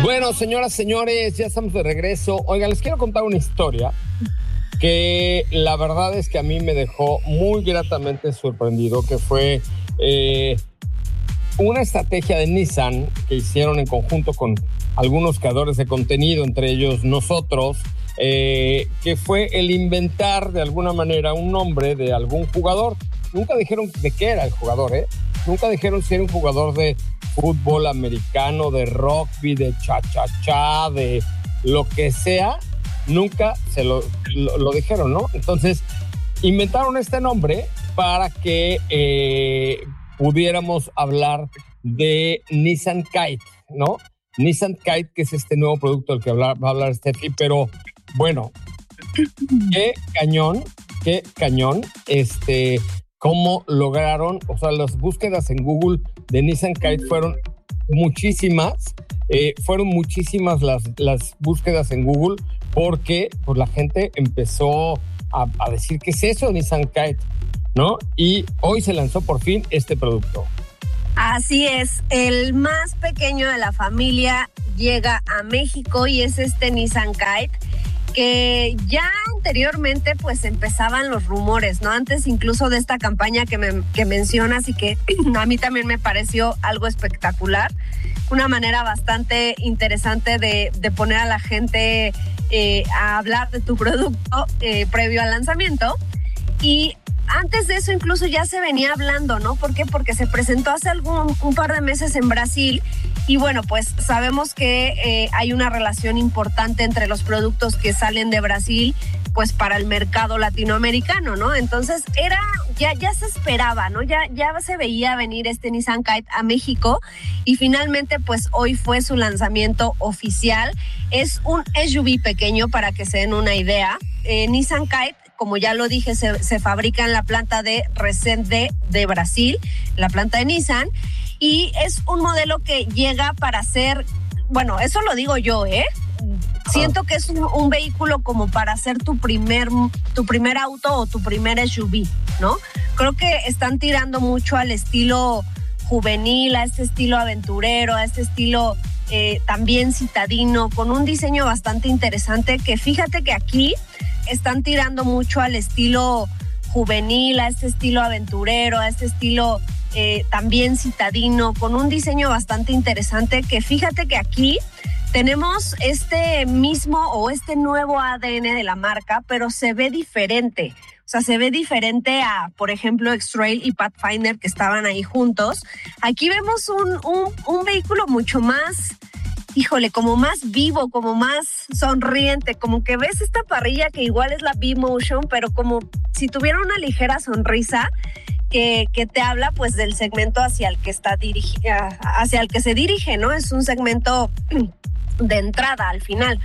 Bueno, señoras, señores, ya estamos de regreso. Oigan, les quiero contar una historia que la verdad es que a mí me dejó muy gratamente sorprendido, que fue una estrategia de Nissan que hicieron en conjunto con algunos creadores de contenido, entre ellos nosotros, que fue el inventar de alguna manera un nombre de algún jugador. Nunca dijeron de qué era el jugador, Nunca dijeron si era un jugador de fútbol americano, de rugby, de cha-cha-cha, de lo que sea. Nunca se lo dijeron, ¿no? Entonces, inventaron este nombre para que pudiéramos hablar de Nissan Kite, ¿no? Nissan Kite, que es este nuevo producto del que va a hablar Steffi, pero bueno, qué cañón, cómo lograron, o sea, las búsquedas en Google de Nissan Kite fueron muchísimas las búsquedas en Google, porque pues la gente empezó a decir ¿qué es eso Nissan Kite? ¿No? Y hoy se lanzó por fin este producto. Así es, el más pequeño de la familia llega a México y es este Nissan Kite, que ya anteriormente pues empezaban los rumores, ¿no? Antes incluso de esta campaña que mencionas y que a mí también me pareció algo espectacular, una manera bastante interesante de poner a la gente a hablar de tu producto previo al lanzamiento. Y antes de eso incluso ya se venía hablando, ¿no? ¿Por qué? Porque se presentó hace un par de meses en Brasil y bueno, pues sabemos que hay una relación importante entre los productos que salen de Brasil pues para el mercado latinoamericano, ¿no? Entonces ya se esperaba, ¿no? Ya se veía venir este Nissan Kite a México y finalmente pues hoy fue su lanzamiento oficial. Es un SUV pequeño para que se den una idea. Nissan Kite, como ya lo dije, se fabrica en la planta de Resende de Brasil, la planta de Nissan, y es un modelo que llega para ser, bueno, eso lo digo yo, siento que es un vehículo como para hacer tu primer auto o tu primer SUV, ¿no? Creo que están tirando mucho al estilo juvenil, a este estilo aventurero, a este estilo también citadino, con un diseño bastante interesante, que fíjate que aquí están tirando mucho al estilo juvenil, a este estilo aventurero, a este estilo también citadino, con un diseño bastante interesante, que fíjate que aquí tenemos este mismo o este nuevo ADN de la marca, pero se ve diferente. O sea, se ve diferente a, por ejemplo, X-Trail y Pathfinder, que estaban ahí juntos. Aquí vemos un vehículo mucho más, como más vivo, como más sonriente, como que ves esta parrilla que igual es la B-Motion, pero como si tuviera una ligera sonrisa que te habla pues del segmento hacia el que hacia el que se dirige, ¿no? Es un segmento de entrada al final.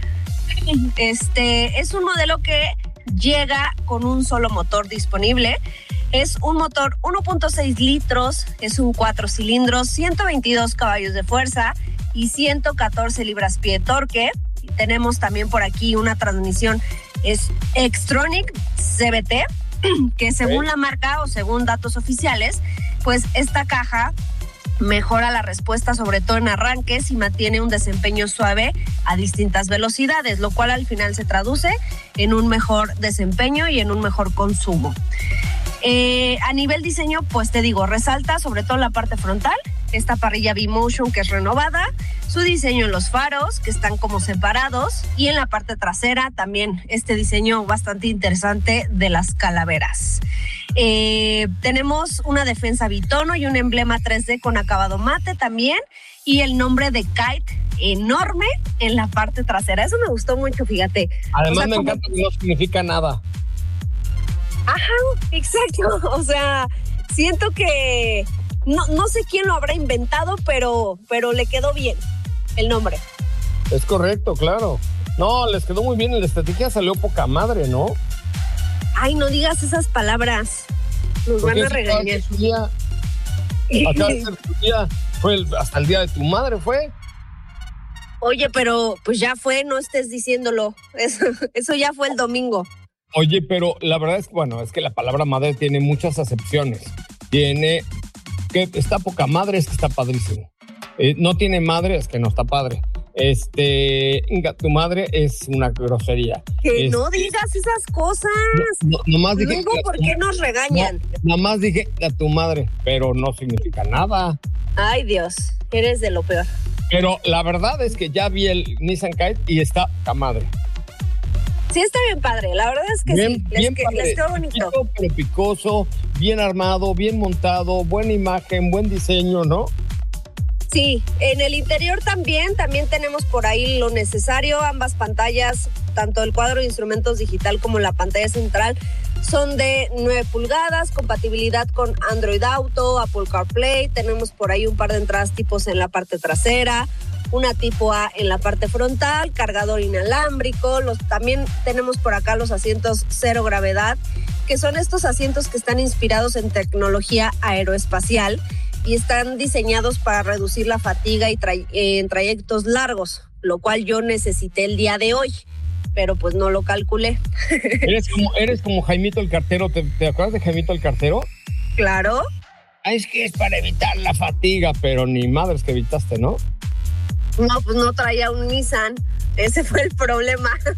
Es un modelo que llega con un solo motor disponible. Es un motor 1.6 litros, es un 4 cilindros, 122 caballos de fuerza y 114 libras-pie de torque. Y tenemos también por aquí una transmisión, es Xtronic CVT, que según la marca o según datos oficiales, pues esta caja mejora la respuesta, sobre todo en arranques, y mantiene un desempeño suave a distintas velocidades, lo cual al final se traduce en un mejor desempeño y en un mejor consumo. A nivel diseño, pues te digo, resalta sobre todo la parte frontal, esta parrilla B-Motion que es renovada, su diseño en los faros que están como separados, y en la parte trasera también este diseño bastante interesante de las calaveras. Tenemos una defensa bitono y un emblema 3D con acabado mate también, y el nombre de Kite enorme en la parte trasera. Eso me gustó mucho, fíjate. Además, me encanta que no significa nada. Ajá, exacto. O sea, siento que no sé quién lo habrá inventado, pero le quedó bien el nombre. Es correcto, claro. No, les quedó muy bien. La estrategia salió poca madre, ¿no? Ay, no digas esas palabras. Nos van a regañar. Acá su día fue hasta el día de tu madre, ¿fue? Oye, pero pues ya fue, no estés diciéndolo. Eso ya fue el domingo. Oye, pero la verdad es que, bueno, es que la palabra madre tiene muchas acepciones. Tiene que está poca madre, es que está padrísimo. No tiene madre, es que no está padre. Inga, tu madre es una grosería. Que no digas esas cosas. Nomás dije. Luego, ¿por qué nos regañan? Nomás dije a tu madre, pero no significa nada. Ay, Dios, eres de lo peor. Pero la verdad es que ya vi el Nissan Kite y está a madre. Sí, está bien padre, la verdad es que bien, sí, bien les quedó bonito. Chiquito, pero picoso, bien armado, bien montado, buena imagen, buen diseño, ¿no? Sí, en el interior también tenemos por ahí lo necesario. Ambas pantallas, tanto el cuadro de instrumentos digital como la pantalla central, son de 9 pulgadas, compatibilidad con Android Auto, Apple CarPlay. Tenemos por ahí un par de entradas tipos en la parte trasera, una tipo A en la parte frontal, cargador inalámbrico. También tenemos por acá los asientos cero gravedad, que son estos asientos que están inspirados en tecnología aeroespacial y están diseñados para reducir la fatiga en trayectos largos, lo cual yo necesité el día de hoy, pero pues no lo calculé. Eres como Jaimito el Cartero. ¿Te acuerdas de Jaimito el Cartero? Claro. Es que es para evitar la fatiga, pero ni madres que evitaste, ¿no? No, pues no traía un Nissan. Ese fue el problema.